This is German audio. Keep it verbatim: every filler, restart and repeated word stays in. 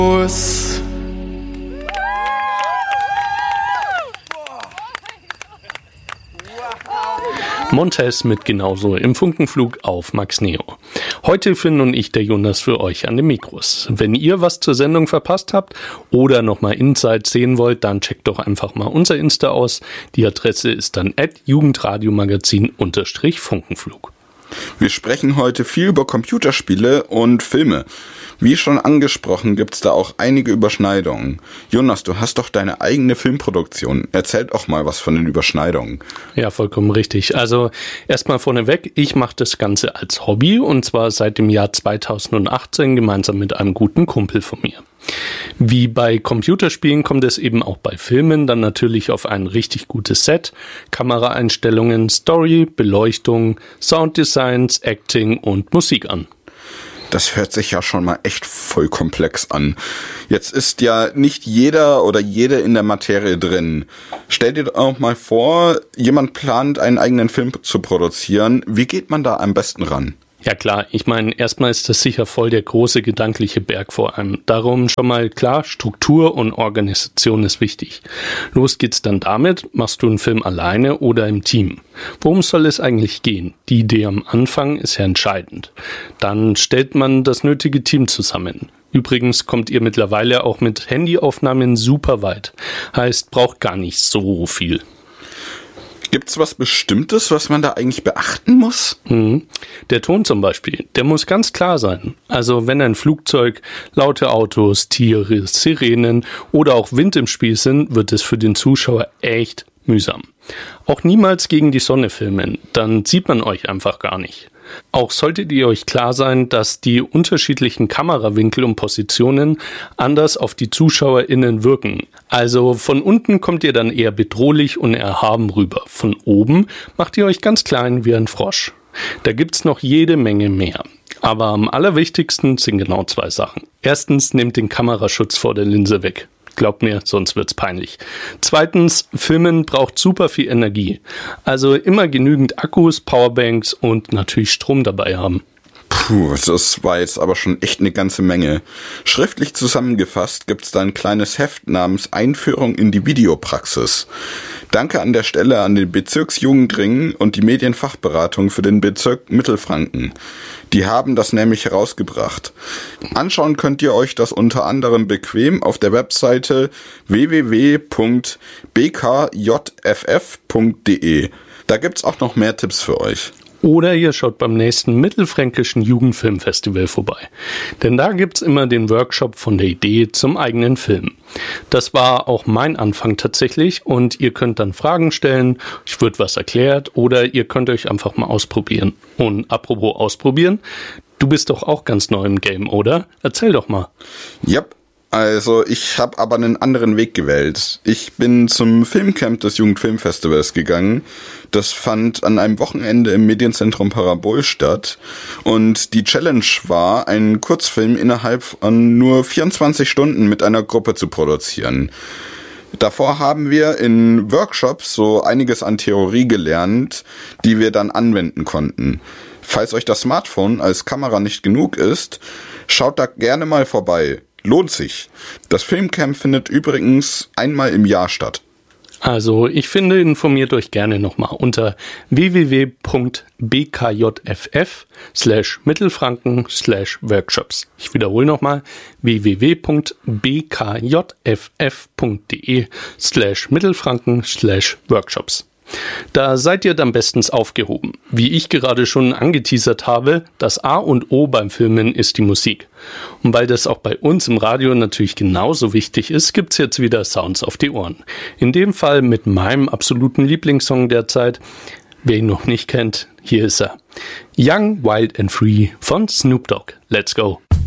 Montez mit Genauso im Funkenflug auf Max Neo. Heute Finn und ich, der Jonas, für euch an den Mikros. Wenn ihr was zur Sendung verpasst habt oder nochmal Insights sehen wollt, dann checkt doch einfach mal unser Insta aus. Die Adresse ist dann at jugendradiomagazin unterstrich Funkenflug. Wir sprechen heute viel über Computerspiele und Filme. Wie schon angesprochen, gibt's da auch einige Überschneidungen. Jonas, du hast doch deine eigene Filmproduktion. Erzähl doch mal was von den Überschneidungen. Ja, vollkommen richtig. Also erstmal vorneweg, ich mache das Ganze als Hobby und zwar seit dem Jahr zweitausendachtzehn gemeinsam mit einem guten Kumpel von mir. Wie bei Computerspielen kommt es eben auch bei Filmen dann natürlich auf ein richtig gutes Set, Kameraeinstellungen, Story, Beleuchtung, Sounddesigns, Acting und Musik an. Das hört sich ja schon mal echt voll komplex an. Jetzt ist ja nicht jeder oder jede in der Materie drin. Stell dir auch mal vor, jemand plant, einen eigenen Film zu produzieren. Wie geht man da am besten ran? Ja klar, ich meine, erstmal ist das sicher voll der große gedankliche Berg vor allem. Darum schon mal klar, Struktur und Organisation ist wichtig. Los geht's dann damit, machst du einen Film alleine oder im Team? Worum soll es eigentlich gehen? Die Idee am Anfang ist ja entscheidend. Dann stellt man das nötige Team zusammen. Übrigens kommt ihr mittlerweile auch mit Handyaufnahmen super weit. Heißt, braucht gar nicht so viel. Gibt's was Bestimmtes, was man da eigentlich beachten muss? Mhm. Der Ton zum Beispiel, der muss ganz klar sein. Also wenn ein Flugzeug, laute Autos, Tiere, Sirenen oder auch Wind im Spiel sind, wird es für den Zuschauer echt mühsam. Auch niemals gegen die Sonne filmen, dann sieht man euch einfach gar nicht. Auch solltet ihr euch klar sein, dass die unterschiedlichen Kamerawinkel und Positionen anders auf die ZuschauerInnen wirken. Also von unten kommt ihr dann eher bedrohlich und erhaben rüber. Von oben macht ihr euch ganz klein wie ein Frosch. Da gibt's noch jede Menge mehr. Aber am allerwichtigsten sind genau zwei Sachen. Erstens, nehmt den Kameraschutz vor der Linse weg. Glaubt mir, sonst wird's peinlich. Zweitens, Filmen braucht super viel Energie. Also immer genügend Akkus, Powerbanks und natürlich Strom dabei haben. Puh, das war jetzt aber schon echt eine ganze Menge. Schriftlich zusammengefasst gibt's da ein kleines Heft namens Einführung in die Videopraxis. Danke an der Stelle an den Bezirksjugendring und die Medienfachberatung für den Bezirk Mittelfranken. Die haben das nämlich herausgebracht. Anschauen könnt ihr euch das unter anderem bequem auf der Webseite w w w punkt b k j f f punkt d e. Da gibt's auch noch mehr Tipps für euch. Oder ihr schaut beim nächsten Mittelfränkischen Jugendfilmfestival vorbei. Denn da gibt's immer den Workshop von der Idee zum eigenen Film. Das war auch mein Anfang tatsächlich und ihr könnt dann Fragen stellen, ich wird was erklärt oder ihr könnt euch einfach mal ausprobieren. Und apropos ausprobieren, du bist doch auch ganz neu im Game, oder? Erzähl doch mal. Yep. Also ich habe aber einen anderen Weg gewählt. Ich bin zum Filmcamp des Jugendfilmfestivals gegangen. Das fand an einem Wochenende im Medienzentrum Parabol statt. Und die Challenge war, einen Kurzfilm innerhalb von nur vierundzwanzig Stunden mit einer Gruppe zu produzieren. Davor haben wir in Workshops so einiges an Theorie gelernt, die wir dann anwenden konnten. Falls euch das Smartphone als Kamera nicht genug ist, schaut da gerne mal vorbei. Lohnt sich. Das Filmcamp findet übrigens einmal im Jahr statt. Also ich finde, informiert euch gerne nochmal unter w w w punkt b k j f f slash mittelfranken slash workshops. Ich wiederhole nochmal w w w punkt b k j f f punkt d e slash mittelfranken slash workshops. Da seid ihr dann bestens aufgehoben. Wie ich gerade schon angeteasert habe, das A und O beim Filmen ist die Musik. Und weil das auch bei uns im Radio natürlich genauso wichtig ist, gibt's jetzt wieder Sounds auf die Ohren. In dem Fall mit meinem absoluten Lieblingssong derzeit. Wer ihn noch nicht kennt, hier ist er. Young, Wild and Free von Snoop Dogg. Let's go!